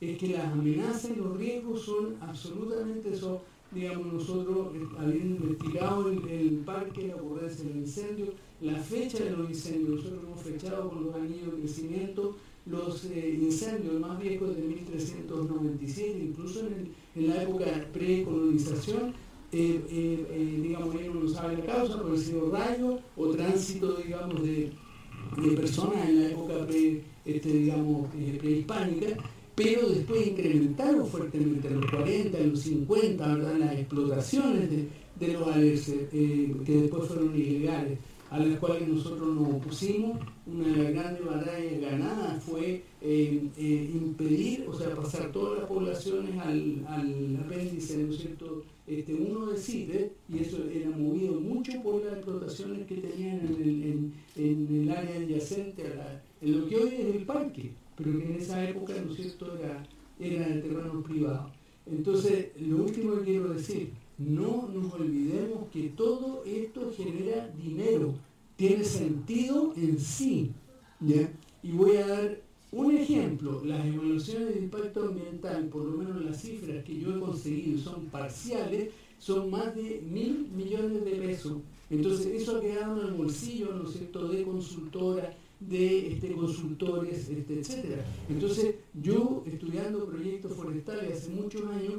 es que las amenazas y los riesgos son absolutamente eso. Digamos, nosotros habiendo investigado el parque, la ocurrencia del incendio, la fecha de los incendios, nosotros hemos fechado con los anillos de crecimiento los incendios más viejos de 1397, incluso en la época precolonización, digamos, ahí uno no sabe la causa, por el sido rayo o tránsito, digamos, de personas en la época prehispánica, pero después incrementaron fuertemente en los 40, en los 50, ¿verdad?, las explotaciones de los alerces, que después fueron ilegales, a las cuales nosotros nos opusimos. Una de las grandes batallas ganadas fue impedir, o sea, pasar todas las poblaciones al apéndice, ¿no es cierto?, 1 de CITES, y eso era movido mucho por las explotaciones que tenían en el área adyacente en lo que hoy es el parque, pero que en esa época, ¿no es cierto?, era de terreno privado. Entonces, lo último que quiero decir, no nos olvidemos que todo esto genera dinero, tiene sentido en sí, ¿ya? Y voy a dar un ejemplo. Las evaluaciones de impacto ambiental, por lo menos las cifras que yo he conseguido son parciales, son más de 1.000 millones de pesos. Entonces eso ha quedado en el bolsillo, ¿no es cierto?, de consultoras, de consultores, etcétera. Entonces yo, estudiando proyectos forestales hace muchos años,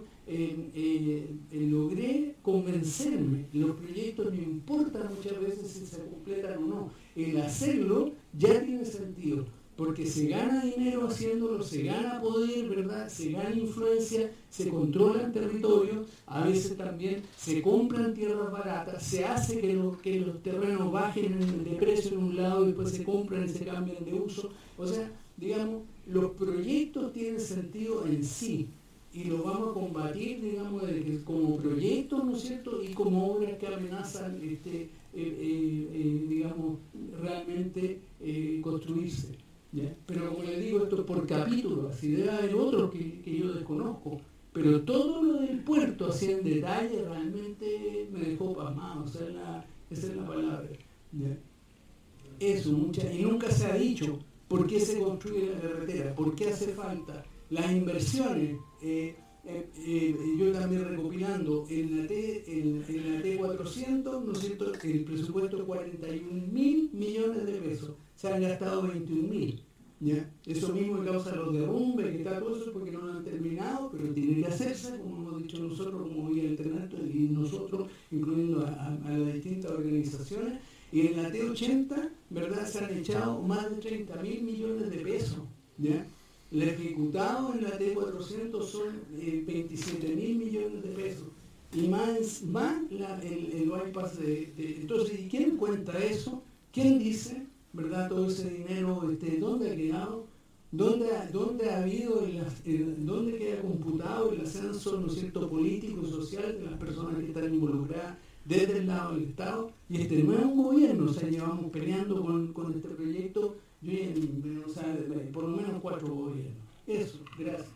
logré convencerme. Los proyectos no importa muchas veces si se completan o no, el hacerlo ya tiene sentido, porque se gana dinero haciéndolo, se gana poder, ¿verdad?, se gana influencia, se controlan territorios, a veces también se compran tierras baratas, se hace que los terrenos bajen de precio en un lado y después se compran y se cambian de uso. O sea, digamos, los proyectos tienen sentido en sí y los vamos a combatir, digamos, como proyectos, ¿no es cierto?, y como obras que amenazan, digamos, realmente construirse. ¿Ya? Pero como les digo, esto es por capítulo, así debe haber otros que yo desconozco, pero todo lo del puerto, así en detalle, realmente me dejó pasmado, o sea, esa es la palabra. ¿Ya? Eso, y nunca se ha dicho por qué se construye la carretera, por qué hace falta, las inversiones. Yo también recopilando en la T400, ¿no es cierto?, el presupuesto es 41.000 millones de pesos, se han gastado 21.000, ¿ya? Eso mismo que causa los derrumbes, que está todo eso porque no lo han terminado, pero tiene que hacerse, como hemos dicho nosotros, como Vía Internet y nosotros, incluyendo a las distintas organizaciones. Y en la T80, ¿verdad?, se han echado más de 30.000 millones de pesos, ¿ya? El ejecutado en la T400 son 27.000 millones de pesos. Y más el bypass entonces, ¿y quién cuenta eso? ¿Quién dice, verdad, todo ese dinero, dónde ha quedado? ¿Dónde ha habido, dónde queda computado el ascenso, ¿no es cierto?, político y social de las personas que están involucradas desde el lado del Estado? Y no es un gobierno, o sea, llevamos peleando con este proyecto, o sea, por lo menos 4 gobiernos. Eso, gracias.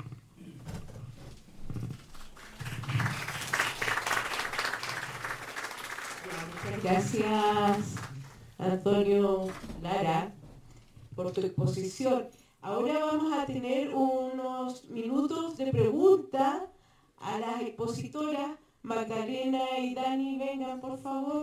Muchas gracias, Antonio Lara, por tu exposición. Ahora vamos a tener unos minutos de preguntas a las expositoras. Magdalena y Dani, vengan por favor.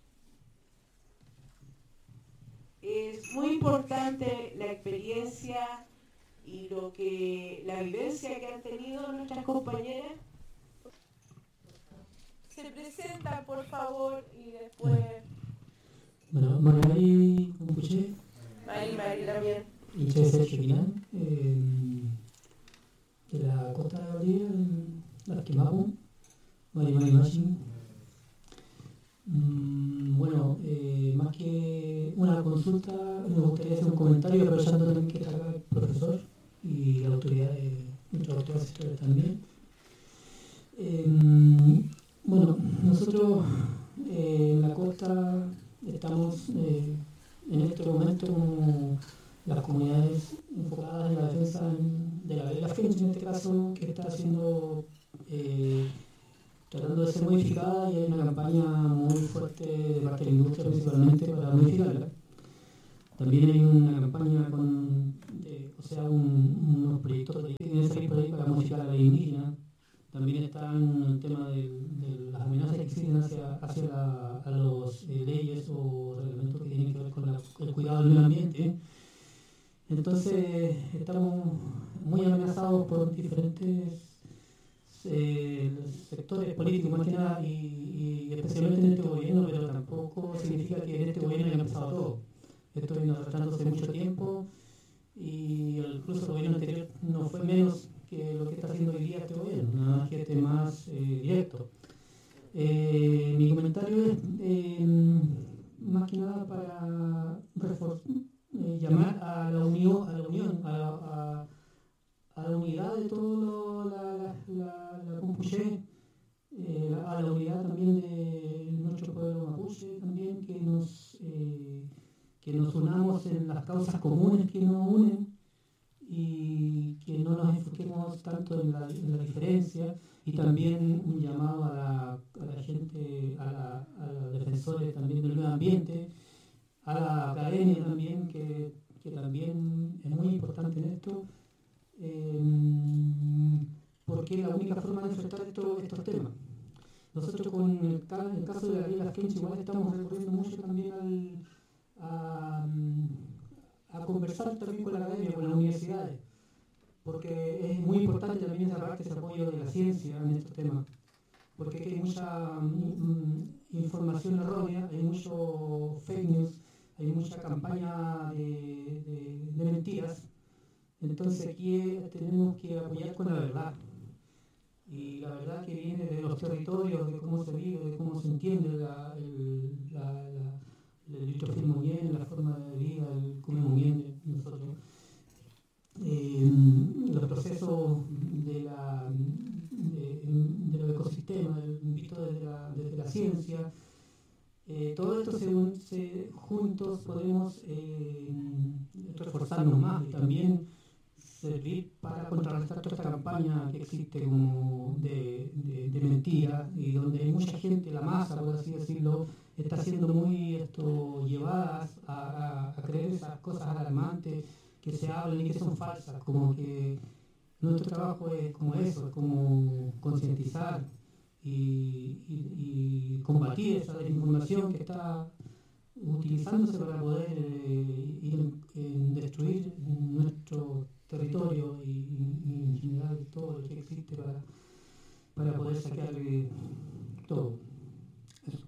Es muy importante la experiencia y la vivencia que han tenido nuestras compañeras. Se presentan por favor y después. Bueno, Manuel Compuche. Mari también. Y César Chupinán, de la costa de Bolivia, de Arquimapu, Mari Machi. Bueno, más que una consulta, me gustaría hacer un comentario, aprovechando también que está acá el profesor y la autoridad, nuestra autoridad sectorial también. Bueno, nosotros en la costa estamos en este momento como las comunidades enfocadas en la defensa de la Finch, en este caso, que está haciendo tratando de ser modificada, y hay una campaña muy fuerte de parte de la industria principalmente para modificarla. También hay una campaña unos proyectos en esa están el tema de las amenazas que existen a los leyes o reglamentos que tienen que ver con el cuidado del medio ambiente. Entonces estamos muy amenazados por diferentes sectores políticos más que nada y especialmente en este gobierno, pero tampoco significa que en este gobierno haya empezado todo. Esto viene arrastrándose mucho tiempo y incluso el gobierno anterior no fue menos que lo que está haciendo hoy día este gobierno, nada más que más directo. Mi comentario es más que nada para llamar a la unión, a la unidad de todo la Compuché, a la unidad también de nuestro pueblo mapuche, también que nos unamos en las causas comunes que nos unen y que no nos enfoquemos tanto en la diferencia, y también un llamado a la gente, a los defensores también del medio ambiente, a la academia también, que también es muy importante en esto, porque es la única forma de enfrentar estos temas. Nosotros con el caso de Gabriela Askenchi igual estamos recurriendo mucho también a conversar también con la academia, con las universidades, porque es muy importante también ese apoyo de la ciencia en estos temas, porque aquí hay mucha información errónea, hay mucho fake news, hay mucha campaña de mentiras. Entonces aquí tenemos que apoyar con la verdad, y la verdad que viene de los territorios, de cómo se vive, de cómo se entiende el litrofismo bien, la forma de vida, el comemos bien nosotros, los procesos de los ecosistemas, visto desde la ciencia. Todo esto juntos podemos reforzarnos más y también servir para contrarrestar toda esta campaña que existe como de mentira, y donde hay mucha gente, la masa, por así decirlo, está siendo muy llevadas a creer esas cosas alarmantes que se hablan y que son falsas, como que nuestro trabajo es como eso, es como concientizar y combatir esa desinformación que está utilizándose para poder ir en destruir nuestro territorio y en general todo lo que existe para poder sacar todo. Eso.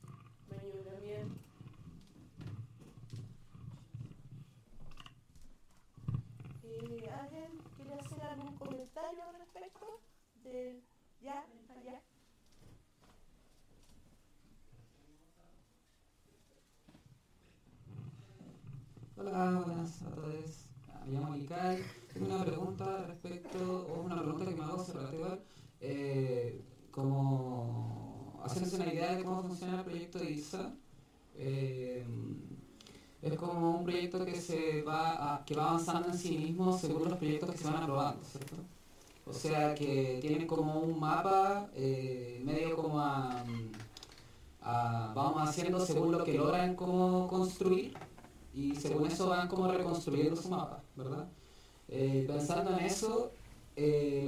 ¿Alguien quiere hacer algún comentario al respecto? ¿Ya? Hola, buenas a todos. Me llamo Likai. Tengo una pregunta una pregunta que me hago hace rato igual, como haciéndose una idea de cómo funciona el proyecto de ISA. Es como un proyecto que va avanzando en sí mismo según los proyectos que se van aprobando, ¿cierto? O sea que tienen como un mapa medio como vamos haciendo según lo que logran como construir, y según eso van como reconstruyendo su mapa, ¿verdad? Pensando en eso,